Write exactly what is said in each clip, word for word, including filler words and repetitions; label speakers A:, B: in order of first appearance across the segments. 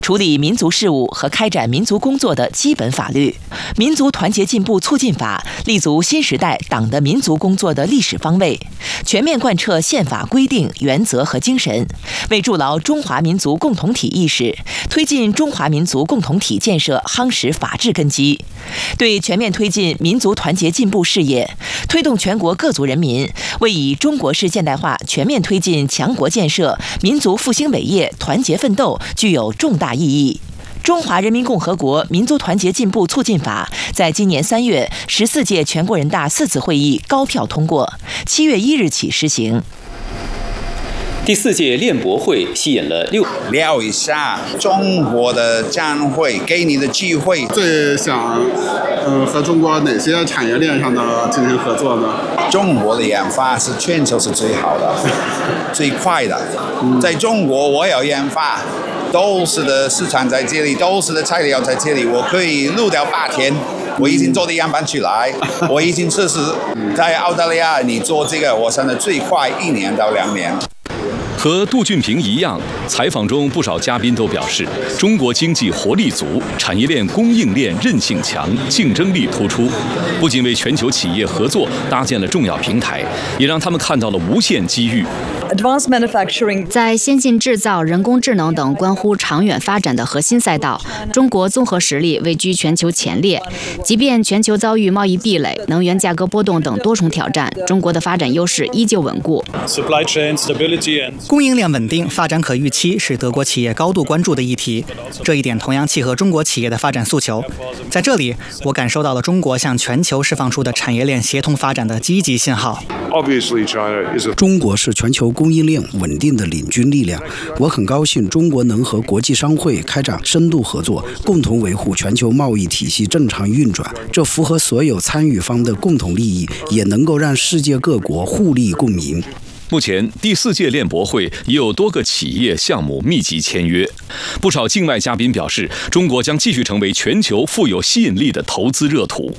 A: 处理民族事务和开展民族工作的基本法律。民族团结进步促进法立足新时代党的民族工作的历史方位，全面贯彻宪法规定、原则和精神，为筑牢中华民族共同体意识，推进中华民族共同体建设夯实法治根基。对全面推进民族团结进步事业，推动全国各族人民为以中国式现代化全面推进强国建设、民族复兴伟业团结奋斗具有重大意义。中华人民共和国民族团结进步促进法在今年三月十四届全国人大四次会议高票通过，七月一日起施行。
B: 第四届练博会吸引了六
C: 聊一下中国的展会给你的机会。
D: 最想，呃，和中国哪些产业链上的进行合作呢？
C: 中国的研发是全球是最好的、最快的。在中国，我有研发，都是的市场在这里，都是的材料在这里，我可以录掉八天。我已经做的样板出来，我已经测试在澳大利亚，你做这个，我现在最快一年到两年。
B: 和杜俊平一样，采访中不少嘉宾都表示，中国经济活力足，产业链供应链韧性强，竞争力突出，不仅为全球企业合作搭建了重要平台，也让他们看到了无限机遇。
E: Advanced manufacturing 在先进制造、人工智能等关乎长远发展的核心赛道，中国综合实力位居全球前列。即便全球遭遇贸易壁垒、能源价格波动等多重挑战，中国的发展优势依旧稳固。
F: Supply chain stability and
G: 供应链稳定、发展可预期是德国企业高度关注的议题，这一点同样契合中国企业的发展诉求。在这里，我感受到了中国向全球释放出的产业链协同发展的积极信号。
H: 中国是全球供应链稳定的领军力量，我很高兴中国能和国际商会开展深度合作，共同维护全球贸易体系正常运转，这符合所有参与方的共同利益，也能够让世界各国互利共赢。
B: 目前，第四届练博会已有多个企业项目密集签约。不少境外嘉宾表示，中国将继续成为全球富有吸引力的投资热土。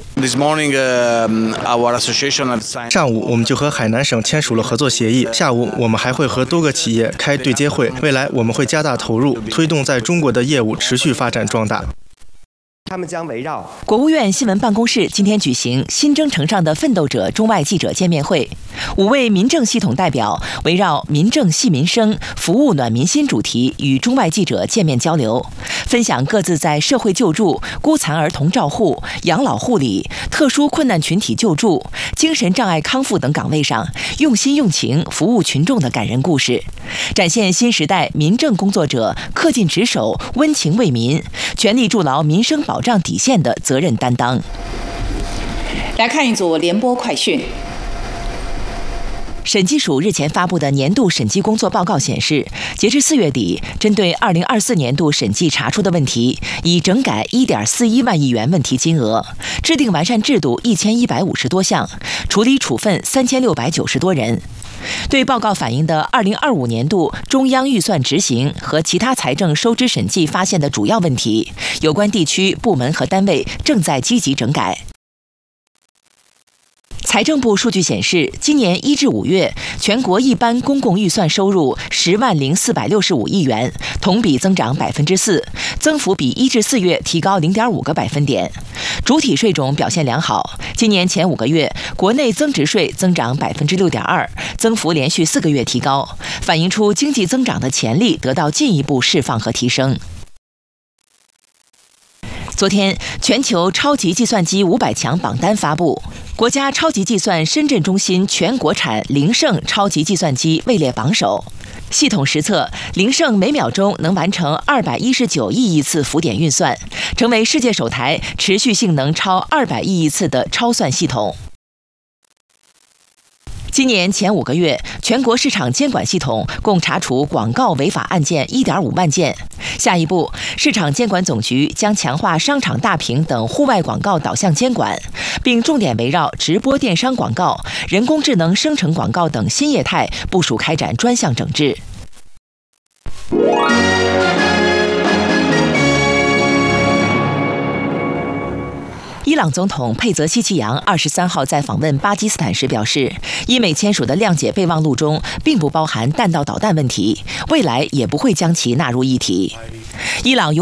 I: 上午，我们就和海南省签署了合作协议。下午，我们还会和多个企业开对接会。未来，我们会加大投入，推动在中国的业务持续发展壮大。
A: 他们将围绕国务院新闻办公室今天举行新征程上的奋斗者中外记者见面会，五位民政系统代表围绕民政系民生、服务暖民心主题与中外记者见面交流，分享各自在社会救助、孤残儿童照护、养老护理、特殊困难群体救助、精神障碍康复等岗位上用心用情服务群众的感人故事，展现新时代民政工作者恪尽职守、温情为民、全力筑牢民生保障底线的责任担当。
J: 来看一组联播快讯。
A: 审计署日前发布的年度审计工作报告显示，截至四月底，针对二零二四年度审计查出的问题，已整改一点四一万亿元问题金额，制定完善制度一千一百五十多项，处理处分三千六百九十多人。对报告反映的二零二五年度中央预算执行和其他财政收支审计发现的主要问题，有关地区、部门和单位正在积极整改。财政部数据显示，今年一至五月，全国一般公共预算收入十万零四百六十五亿元，同比增长百分之四，增幅比一至四月提高零点五个百分点。主体税种表现良好，今年前五个月，国内增值税增长百分之六点二，增幅连续四个月提高，反映出经济增长的潜力得到进一步释放和提升。昨天，全球超级计算机五百强榜单发布，国家超级计算深圳中心全国产凌盛超级计算机位列榜首。系统实测，凌盛每秒钟能完成二百一十九亿亿次浮点运算，成为世界首台持续性能超二百亿亿次的超算系统。今年前五个月，全国市场监管系统共查处广告违法案件一点五万件。下一步，市场监管总局将强化商场大屏等户外广告导向监管，并重点围绕直播电商广告、人工智能生成广告等新业态部署开展专项整治。伊朗总统佩泽西奇扬二十三号在访问巴基斯坦时表示，伊美签署的谅解备忘录中并不包含弹道导弹问题，未来也不会将其纳入议题。 伊朗